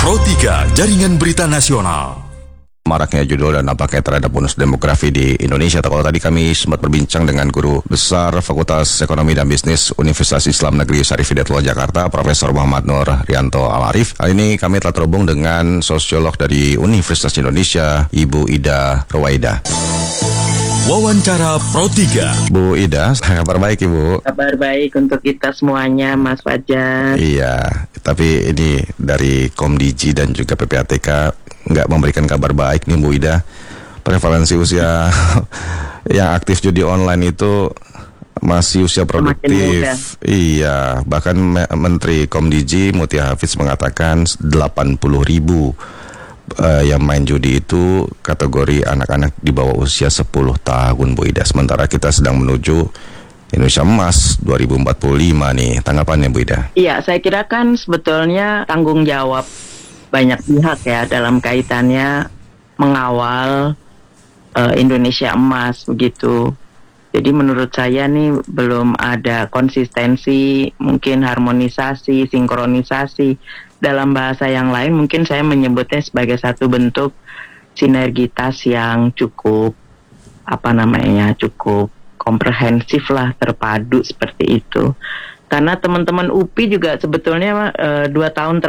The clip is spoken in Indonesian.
Pro 3 Jaringan Berita Nasional. Maraknya judul dan dampaknya terhadap bonus demografi di Indonesia. Kalau tadi kami sempat berbincang dengan Guru Besar Fakultas Ekonomi dan Bisnis Universitas Islam Negeri Syarif Hidayatullah Jakarta, Profesor Muhammad Nur Rianto Al-Arif. Kali ini kami telah terhubung dengan sosiolog dari Universitas Indonesia, Ibu Ida Ruwaida. Wawancara Pro 3. Bu Ida, kabar baik Ibu? Kabar baik untuk kita semuanya, Mas Fajar. Iya, tapi ini dari Komdiji dan juga PPATK nggak memberikan kabar baik nih Bu Ida. Prevalensi usia yang aktif judi online itu masih usia produktif. Iya, bahkan Menteri Komdiji Mutia Hafiz mengatakan 80.000 yang main judi itu kategori anak-anak di bawah usia 10 tahun Bu Ida. Sementara kita sedang menuju Indonesia Emas 2045 nih. Tanggapannya Bu Ida? Iya, saya kira kan sebetulnya tanggung jawab banyak pihak ya dalam kaitannya mengawal Indonesia Emas begitu. Jadi menurut saya nih belum ada konsistensi, mungkin harmonisasi, sinkronisasi. Dalam bahasa yang lain mungkin saya menyebutnya sebagai satu bentuk sinergitas yang cukup cukup komprehensif lah, terpadu seperti itu. Karena teman-teman UPI juga sebetulnya 2 tahun terakhir